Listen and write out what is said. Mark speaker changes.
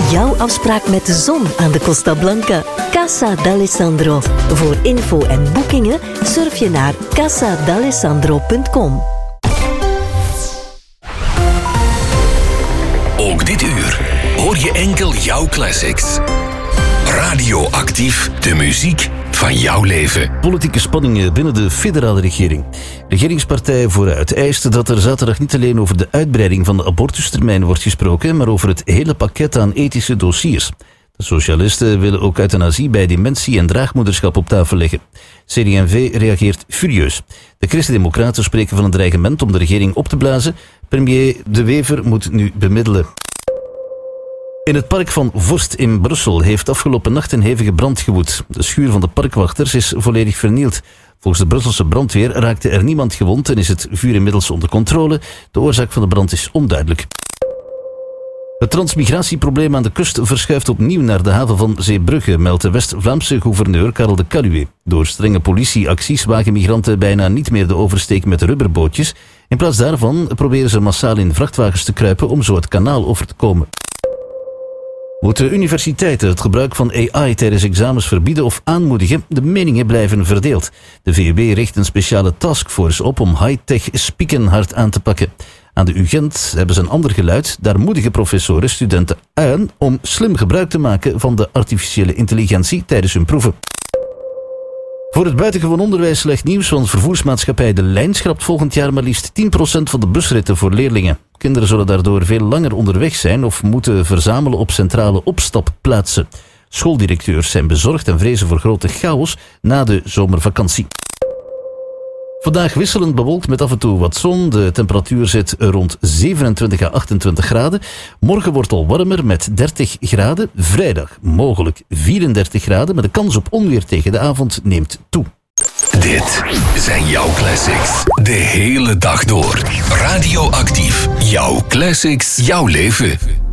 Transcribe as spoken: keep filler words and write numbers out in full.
Speaker 1: jouw afspraak met de zon aan de Costa Blanca. Casa d'Alessandro. Voor info en boekingen surf je naar casa d'alessandro punt com.
Speaker 2: Ook dit uur hoor je enkel jouw classics. Radioactief, de muziek van jouw leven.
Speaker 3: Politieke spanningen binnen de federale regering. Regeringspartij Vooruit eist dat er zaterdag niet alleen over de uitbreiding van de abortustermijn wordt gesproken, maar over het hele pakket aan ethische dossiers. De socialisten willen ook euthanasie bij dementie en draagmoederschap op tafel leggen. C D en V reageert furieus. De Christen-Democraten spreken van een dreigement om de regering op te blazen. Premier De Wever moet nu bemiddelen. In het park van Vorst in Brussel heeft afgelopen nacht een hevige brand gewoed. De schuur van de parkwachters is volledig vernield. Volgens de Brusselse brandweer raakte er niemand gewond en is het vuur inmiddels onder controle. De oorzaak van de brand is onduidelijk. Het transmigratieprobleem aan de kust verschuift opnieuw naar de haven van Zeebrugge, meldt de West-Vlaamse gouverneur Karel de Caluwe. Door strenge politieacties wagen migranten bijna niet meer de oversteek met rubberbootjes. In plaats daarvan proberen ze massaal in vrachtwagens te kruipen om zo het kanaal over te komen. Moeten universiteiten het gebruik van A I tijdens examens verbieden of aanmoedigen? De meningen blijven verdeeld. De V U B richt een speciale taskforce op om high-tech spieken hard aan te pakken. Aan de U Gent hebben ze een ander geluid. Daar moedigen professoren studenten aan om slim gebruik te maken van de artificiële intelligentie tijdens hun proeven. Voor het buitengewoon onderwijs slecht nieuws, want vervoersmaatschappij De Lijn schrapt volgend jaar maar liefst tien procent van de busritten voor leerlingen. Kinderen zullen daardoor veel langer onderweg zijn of moeten verzamelen op centrale opstapplaatsen. Schooldirecteurs zijn bezorgd en vrezen voor grote chaos na de zomervakantie. Vandaag wisselend bewolkt met af en toe wat zon. De temperatuur zit rond zevenentwintig à achtentwintig graden. Morgen wordt al warmer met dertig graden. Vrijdag mogelijk vierendertig graden, maar de kans op onweer tegen de avond neemt toe.
Speaker 2: Dit zijn jouw classics. De hele dag door. Radioactief. Jouw classics. Jouw leven.